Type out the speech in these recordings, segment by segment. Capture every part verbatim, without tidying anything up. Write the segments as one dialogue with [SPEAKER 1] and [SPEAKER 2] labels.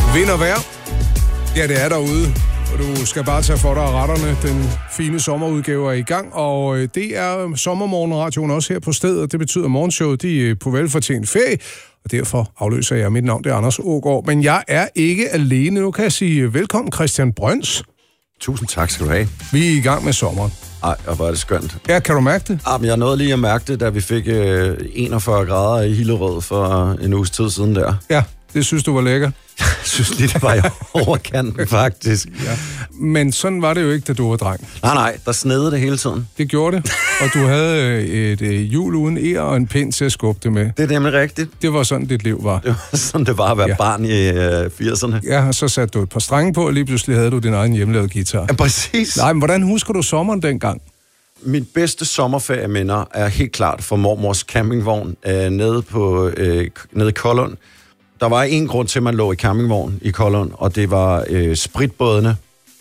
[SPEAKER 1] Vind og vejr. Ja, det er derude. Og du skal bare tage for dig af retterne. Den fine sommerudgave er i gang, og det er Sommermorgenradioen også her på stedet. Det betyder, at morgenshowet de er på velfortjent ferie, og derfor afløser jeg. Mit navn, det er Anders Aagaard. Men jeg er ikke alene. Nu kan jeg sige velkommen, Christian Brøns.
[SPEAKER 2] Tusind tak skal du have.
[SPEAKER 1] Vi er i gang med sommeren.
[SPEAKER 2] Ej, og hvor er det skønt.
[SPEAKER 1] Ja, kan du mærke det?
[SPEAKER 2] Ah, men jeg nåede lige at mærke det, da vi fik øh, enogfyrre grader i Hillerød for en uges tid siden der.
[SPEAKER 1] Ja, det synes du var lækker.
[SPEAKER 2] Jeg synes lige, det var i overkanten, faktisk.
[SPEAKER 1] Ja. Men sådan var det jo ikke, da du var dreng.
[SPEAKER 2] Nej, nej, der snede det hele tiden.
[SPEAKER 1] Det gjorde det, og du havde et, et hjul uden eger og en pind til at skubbe det med.
[SPEAKER 2] Det er nemlig rigtigt.
[SPEAKER 1] Det var sådan, dit liv var.
[SPEAKER 2] Det var sådan, det var at være ja. barn i øh, firserne.
[SPEAKER 1] Ja, og så satte du et par strenge på, og lige pludselig havde du din egen hjemmelavede guitar.
[SPEAKER 2] Ja, præcis.
[SPEAKER 1] Nej, men hvordan husker du sommeren dengang?
[SPEAKER 2] Mit bedste sommerferieminder er helt klart fra mormors campingvogn øh, nede, på, øh, nede i Kollund. Der var en grund til, at man lå i campingvogn i Kollund, og det var øh, spritbådene.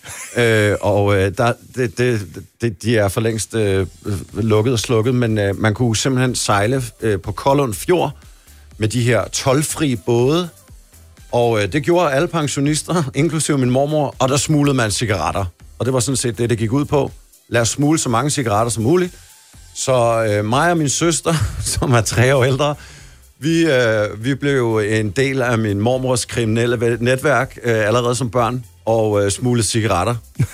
[SPEAKER 2] øh, og øh, der, det, det, det, de er for længst øh, lukket og slukket, men øh, man kunne simpelthen sejle øh, på Kollund Fjord med de her toldfri både. Og øh, det gjorde alle pensionister, inklusive min mormor, og der smuglede man cigaretter. Og det var sådan set det, det gik ud på. Lad os smule så mange cigaretter som muligt. Så øh, mig og min søster, som er tre år ældre, vi, øh, vi blev en del af min mormors kriminelle netværk øh, allerede som børn, og øh, smuglede cigaretter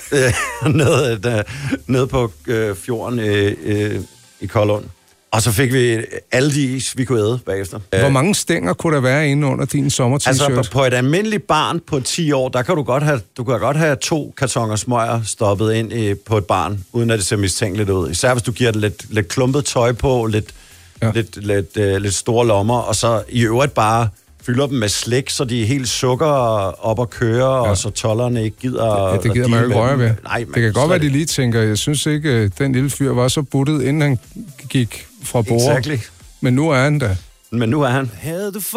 [SPEAKER 2] øh, ned, øh, ned på øh, fjorden øh, øh, i Kollund. Og så fik vi alle de is, vi kunne æde bagefter.
[SPEAKER 1] Hvor mange stænger kunne der være inde under din sommer-t-shirt?
[SPEAKER 2] Altså, på et almindeligt barn på ti år, der kan du godt have, du kan godt have to kartoner smøger stoppet ind i, på et barn, uden at det ser mistænkeligt ud. Især hvis du giver det lidt, lidt klumpet tøj på, lidt, ja. lidt, lidt, uh, lidt store lommer, og så i øvrigt bare fylder dem med slik, så de er helt sukker op og køre, ja. og så tollerne ikke gider...
[SPEAKER 1] Ja, det gider man jo ikke røre ved.
[SPEAKER 2] Nej,
[SPEAKER 1] det kan godt være, de lige tænker, jeg synes ikke, den lille fyr var så buttet, inden han gik fra bord.
[SPEAKER 2] Exactly.
[SPEAKER 1] Men nu er han der.
[SPEAKER 2] Men nu er han.